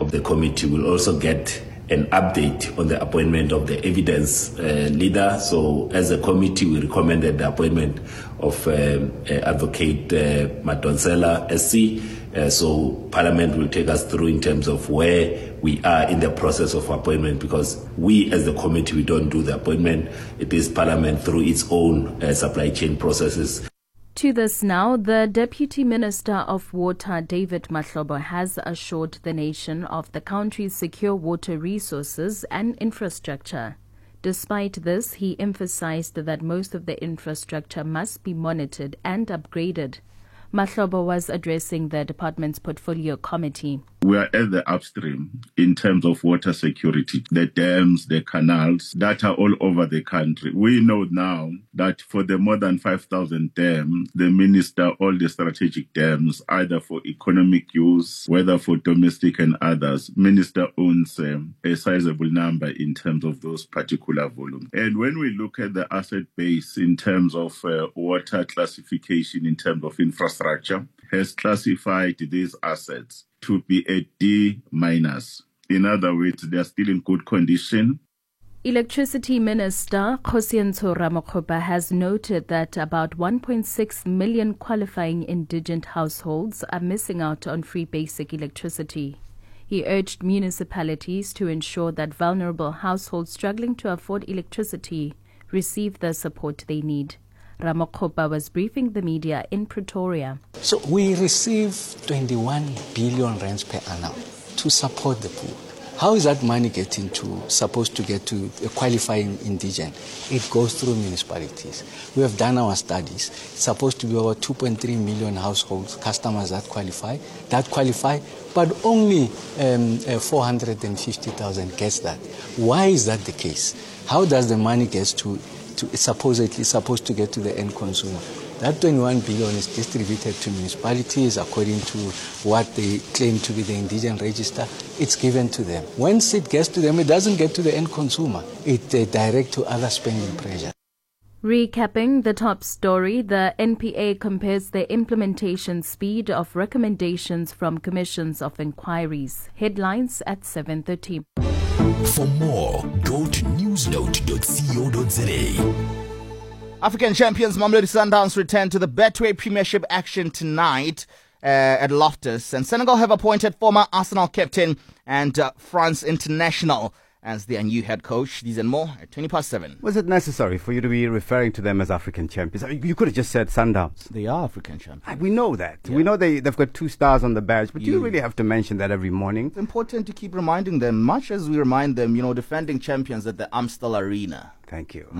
of the committee will also get an update on the appointment of the evidence leader. So as a committee, we recommended the appointment of Advocate Madonsela SC. So Parliament will take us through in terms of where we are in the process of appointment, because we as the committee, we don't do the appointment. It is Parliament through its own supply chain processes. To this now, the Deputy Minister of Water, David Mahlobo, has assured the nation of the country's secure water resources and infrastructure. Despite this, he emphasized that most of the infrastructure must be monitored and upgraded. Mahlobo was addressing the department's portfolio committee. We are at the upstream in terms of water security, the dams, the canals that are all over the country. We know now that for the more than 5,000 dams, the minister, all the strategic dams, either for economic use, whether for domestic and others, minister owns a sizable number in terms of those particular volumes. And when we look at the asset base in terms of water classification, in terms of infrastructure, has classified these assets to be a D-. In other words, they are still in good condition. Electricity Minister Kgosientsho Ramokgopa has noted that about 1.6 million qualifying indigent households are missing out on free basic electricity. He urged municipalities to ensure that vulnerable households struggling to afford electricity receive the support they need. Ramokgopa was briefing the media in Pretoria. So we receive 21 billion rands per annum to support the poor. How is that money supposed to get to a qualifying indigent? It goes through municipalities. We have done our studies. It's supposed to be over 2.3 million households, customers that qualify, but only 450,000 gets that. Why is that the case? How does the money get to supposedly supposed to get to the end consumer? That 21 billion is distributed to municipalities according to what they claim to be the indigent register. It's given to them. Once it gets to them, it doesn't get to the end consumer. It direct to other spending pressure. Recapping the top story, the NPA compares the implementation speed of recommendations from commissions of inquiries. Headlines at 7:30. For more, go to newsnote.co.za. African champions Mamelodi Sundowns return to the Betway Premiership action tonight at Loftus, and Senegal have appointed former Arsenal captain and France international as their new head coach. These and more at 7:20. Was it necessary for you to be referring to them as African champions? You could have just said Sundowns. They are African champions. We know that. Yeah. We know they've got 2 stars on the badge, but do you really have to mention that every morning? It's important to keep reminding them, much as we remind them, defending champions at the Amstel Arena. Thank you.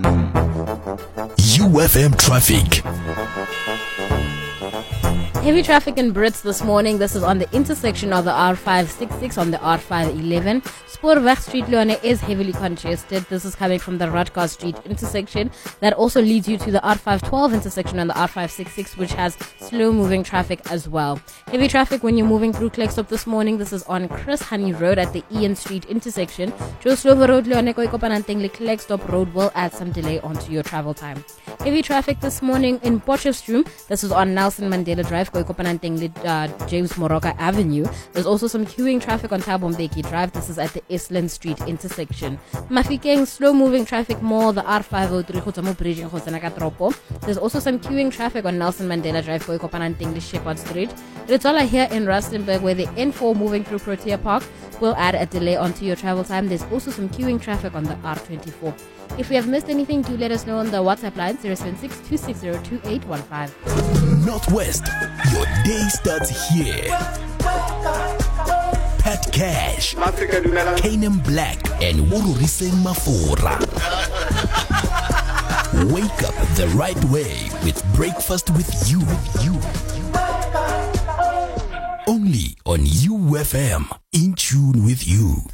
UFM traffic. Heavy traffic in Brits this morning. This is on the intersection of the R566 on the R511. Spoorweg Street Leone is heavily congested. This is coming from the Rutgers Street intersection. That also leads you to the R512 intersection on the R566, which has slow-moving traffic as well. Heavy traffic when you're moving through Klerksdorp this morning. This is on Chris Honey Road at the Ian Street intersection. Joe Slovo Road, Leone Koikopananteng Le Klerksdorp Road will add some delay onto your travel time. Heavy traffic this morning in Potchefstroom. This is on Nelson Mandela Drive, Koikopananteng Le James Moroka Avenue. There's also some queuing traffic on Thabo Mbeki Drive. This is at the Island Street intersection. Mafikeng, slow-moving traffic more, the R503 Khotamo Bridge in Khosanakatropo. There's also some queuing traffic on Nelson Mandela Drive, Koikopananteng Le Shepherd Street. Ritola here in Rustenburg, where the N4 moving through Protea Park will add a delay onto your travel time. There's also some queuing traffic on the R24. If we have missed anything, do let us know on the WhatsApp line 076-260-2815. Northwest, your day starts here. Pat Cash, Kanem Black, and Wururise Mafura. Wake up the right way with Breakfast with You. Only on UFM, in tune with you.